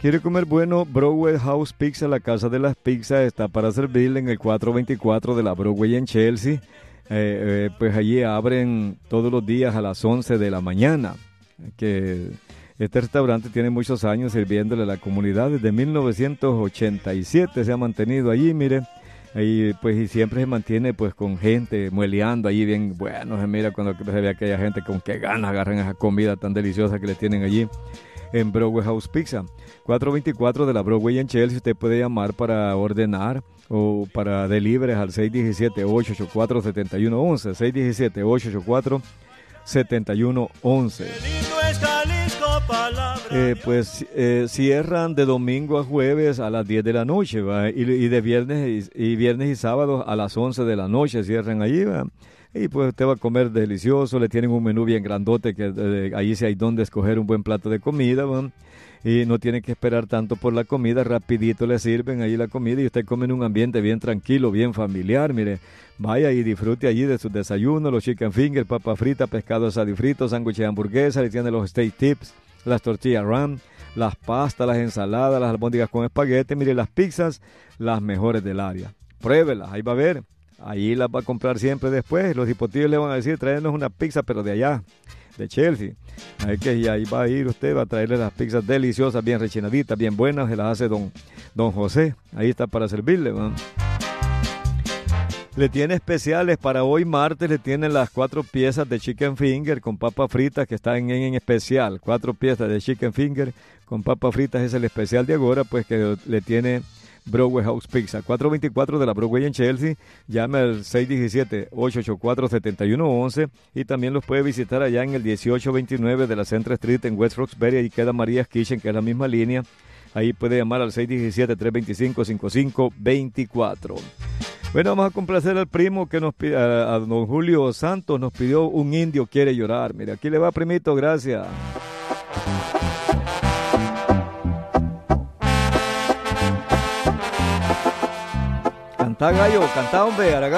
¿Quiere comer bueno? Broadway House Pizza, la casa de las pizzas, está para servirle en el 424 de la Broadway en Chelsea. Pues allí abren todos los días a las 11 de la mañana. Que este restaurante tiene muchos años sirviéndole a la comunidad. Desde 1987 se ha mantenido allí, mire. Ahí, pues, y siempre se mantiene, pues, con gente mueleando allí bien. Bueno, se mira cuando se ve aquella gente con qué ganas agarran esa comida tan deliciosa que le tienen allí en Broadway House Pizza. 424 de la Broadway en Chelsea. Usted puede llamar para ordenar o para deliveries al 617-884-7111. 617-884-7111. Cierran de domingo a jueves a las 10 de la noche, ¿va? Y de viernes y sábados a las 11 de la noche cierran allí, ¿va? Y pues usted va a comer delicioso, le tienen un menú bien grandote que ahí sí hay donde escoger un buen plato de comida, ¿va? Y no tiene que esperar tanto por la comida, rapidito le sirven ahí la comida y usted come en un ambiente bien tranquilo, bien familiar, mire, vaya y disfrute allí de sus desayunos, los chicken fingers, papa frita, pescado asado y frito, sándwiches de hamburguesa, le tiene los steak tips, las tortillas ram, las pastas, las ensaladas, las albóndigas con espagueti, mire, las pizzas, las mejores del área. Pruébelas, ahí va a ver, ahí las va a comprar siempre después, los hipotillos le van a decir, tráenos una pizza, pero de allá, de Chelsea. Y ahí va a ir usted, va a traerle las pizzas deliciosas, bien rechinaditas, bien buenas, se las hace don José, ahí está para servirle, ¿no? Le tiene especiales para hoy martes, le tienen las 4 piezas de chicken finger con papas fritas que están en especial. 4 piezas de chicken finger con papas fritas es el especial de ahora, pues que le tiene Broadway House Pizza. 424 de la Broadway en Chelsea. Llame al 617-884-7111 y también los puede visitar allá en el 1829 de la Central Street en West Roxbury. Ahí queda Maria's Kitchen, que es la misma línea. Ahí puede llamar al 617-325-5524. Bueno, vamos a complacer al primo que nos pide, a don Julio Santos nos pidió Un Indio Quiere Llorar. Mira, aquí le va, primito, gracias. Canta, gallo, canta, hombre, Aragán.